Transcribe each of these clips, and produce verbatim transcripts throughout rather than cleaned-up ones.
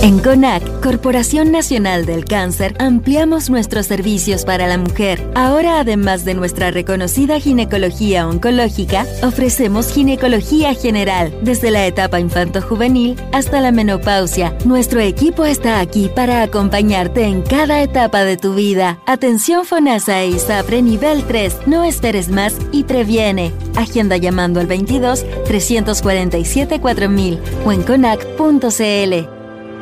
En CONAC, Corporación Nacional del Cáncer, ampliamos nuestros servicios para la mujer. Ahora, además de nuestra reconocida ginecología oncológica, ofrecemos ginecología general, desde la etapa infanto-juvenil hasta la menopausia. Nuestro equipo está aquí para acompañarte en cada etapa de tu vida. Atención FONASA e ISAPRE nivel tres. No esperes más y previene. Agenda llamando al veintidós, trescientos cuarenta y siete, cuatro mil o en conac punto c l.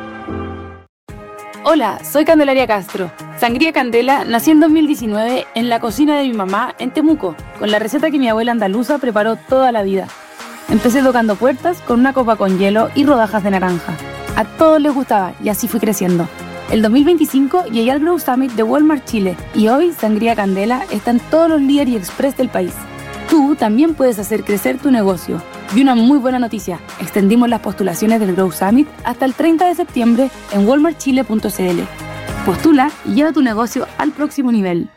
Hola, soy Candelaria Castro. Sangría Candela nació en dos mil diecinueve en la cocina de mi mamá en Temuco, con la receta que mi abuela andaluza preparó toda la vida. Empecé tocando puertas con una copa con hielo y rodajas de naranja. A todos les gustaba y así fui creciendo. El dos mil veinticinco llegué al Grow Summit de Walmart Chile y hoy Sangría Candela está en todos los líderes y express del país. Tú también puedes hacer crecer tu negocio. Y una muy buena noticia, extendimos las postulaciones del Grow Summit hasta el treinta de septiembre en walmart chile punto c l. Postula y lleva tu negocio al próximo nivel.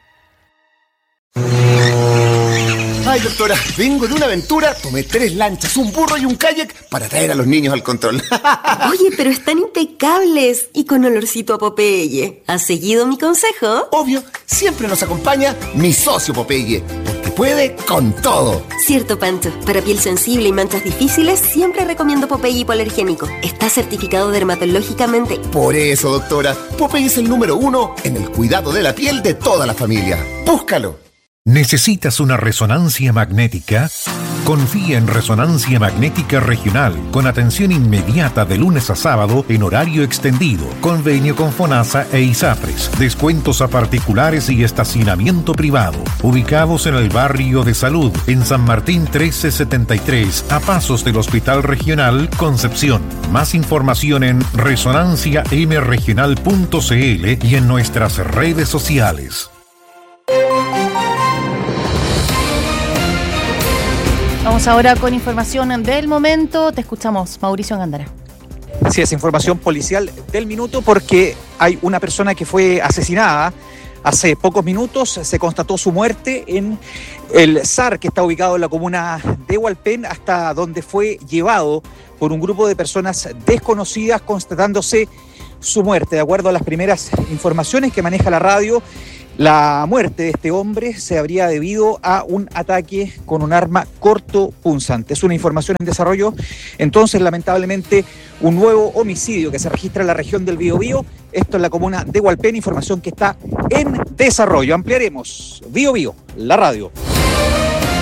Ay, doctora, vengo de una aventura, tomé tres lanchas, un burro y un kayak para traer a los niños al control. Oye, pero están impecables y con olorcito a Popeye. ¿Has seguido mi consejo? Obvio, siempre nos acompaña mi socio Popeye, porque puede con todo. Cierto, Pancho. Para piel sensible y manchas difíciles, siempre recomiendo Popeye hipoalergénico. Está certificado dermatológicamente. Por eso, doctora, Popeye es el número uno en el cuidado de la piel de toda la familia. Búscalo. ¿Necesitas una resonancia magnética? Confía en Resonancia Magnética Regional, con atención inmediata de lunes a sábado en horario extendido, convenio con FONASA e ISAPRES, descuentos a particulares y estacionamiento privado, ubicados en el barrio de Salud, en San Martín trece setenta y tres, a pasos del Hospital Regional Concepción. Más información en resonancia m regional punto c l y en nuestras redes sociales. Vamos ahora con información del momento. Te escuchamos, Mauricio Gándara. Sí, es información policial del minuto porque hay una persona que fue asesinada hace pocos minutos. Se constató su muerte en el S A R, que está ubicado en la comuna de Hualpén, hasta donde fue llevado por un grupo de personas desconocidas, constatándose su muerte. De acuerdo a las primeras informaciones que maneja la radio, la muerte de este hombre se habría debido a un ataque con un arma cortopunzante. Es una información en desarrollo. Entonces, lamentablemente, un nuevo homicidio que se registra en la región del Biobío. Esto en la comuna de Hualpén, información que está en desarrollo. Ampliaremos. Biobío, la radio.